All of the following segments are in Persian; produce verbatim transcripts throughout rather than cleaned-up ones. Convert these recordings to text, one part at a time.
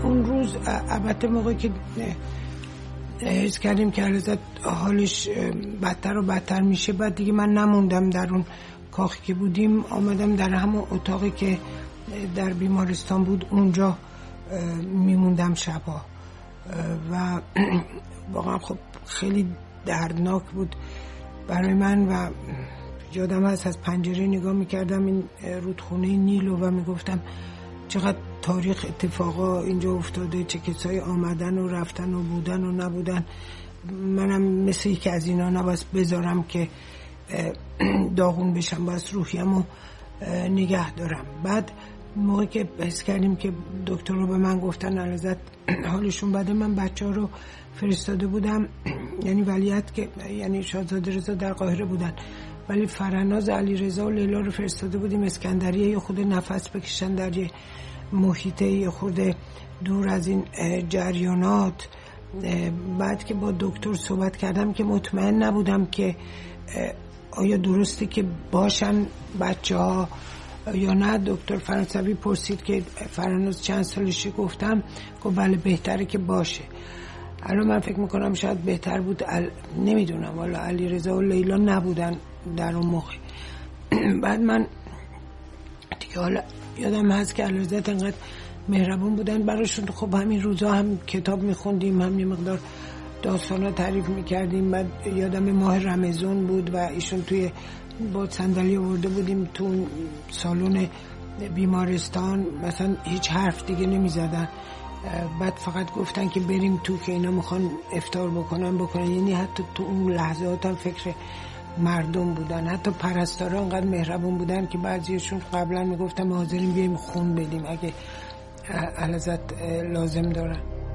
اون روز البته موقعی که حس کردیم که علیرضا حالش بدتر و بدتر میشه، بعد دیگه من نموندم در اون کاخی که بودیم، آمدم در همون اتاقی که در بیمارستان بود اونجا میموندم شبا و واقعا خب خیلی دردناک بود برای من و یادم هست از پنجره نگاه میکردم این رودخونه نیلو و میگفتم چقدر تاریخ اتفاقا اینجا افتاده، چه کسایی آمدن و رفتن و بودن و نبودن. منم مثل یک از اینا نباید بذارم که داغون بشم، باید روحیمو نگه دارم. بعد موقعی که حس کردیم که دکتر رو به من گفتن علیرضا حالشون بده، من بچه ها رو فرستاده بودم، یعنی ولیعت که یعنی شاهزاده رضا در قاهره بودن، ولی فرناز، علیرضا و لیلا رو فرستاده بودیم اسکندریه یه خود نفس بکشن در یه محیط یه خود دور از این جریانات. بعد که با دکتر صحبت کردم که مطمئن نبودم که آیا درسته که باشن بچه ها یا نه. دکتر فرانسوی پرسید که فرناز چند سالشه، گفتم گفت بله بهتره که باشه. الان من فکر میکنم شاید بهتر بود، ال... نمیدونم والا علیرضا و لیلا نبودن در اون موقع. بعد من دیگه حالا یادم هست که علیرضا انقدر مهربون بودن براشون، خب همین روزا هم کتاب میخوندیم، هم یه مقدار داستانا تعریف میکردیم. بعد یادم ماه رمضان بود و ایشون توی با صندلی آورده بودیم تو سالن بیمارستان، مثلا هیچ حرف دیگه نمیزدن، بعد فقط گفتن که بریم تو که اینا میخوان افطار بکنن بکنن. یعنی حتی تو اون لحظات هم فکر مردم بودن، حتی پرستارا انقدر مهربون بودن که بعضیشون قبلا میگفتن ما حاضریم بیایم خون بدیم اگه علیرضا لازم دارن.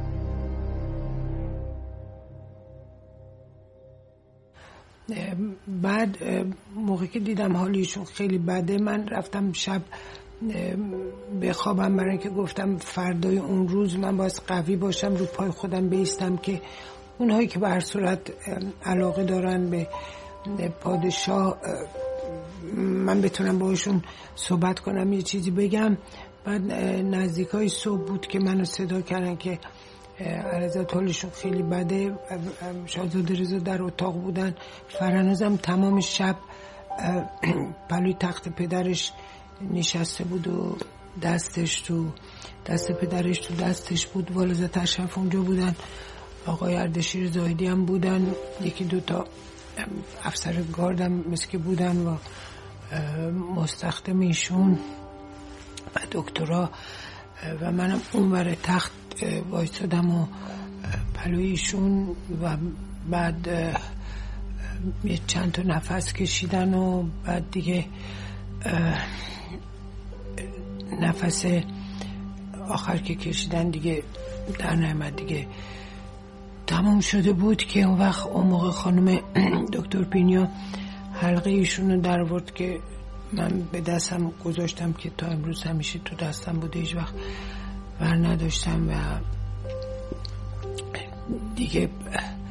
بعد موقعی که دیدم حالیشون خیلی بده، من رفتم شب بخوابم، برای اینکه گفتم فردای اون روز من باید قوی باشم، رو پای خودم بیستم که اونهایی که به هر صورت علاقه دارن به پادشاه من بتونم باشون صحبت کنم، یه چیزی بگم. بعد نزدیکای صبح بود که منو صدا کردن که علیرضا حالشون خیلی بده. شاهزاده رضا در اتاق بودن، فرنازم تمام شب پلوی تخت پدرش نشسته بود و دستش تو دست پدرش تو دستش بود. والد تشرف اونجا بودن، آقای اردشیر زاهدی هم بودن، یکی دوتا افسر گاردم مثل که بودن و مستخدم ایشون و دکترا و منم اونور تخت وایسادم و پلوی ایشون و بعد یه چند تا نفس کشیدن و بعد دیگه نفس آخر که کشیدن دیگه در نعمت دیگه تمام شده بود که اون وقت اون موقع خانم دکتر پینیا حلقه ایشون رو در آورد که من به دستم گذاشتم که تا امروز همیشه تو دستم بوده، هیچ وقت ور نداشتم و دیگه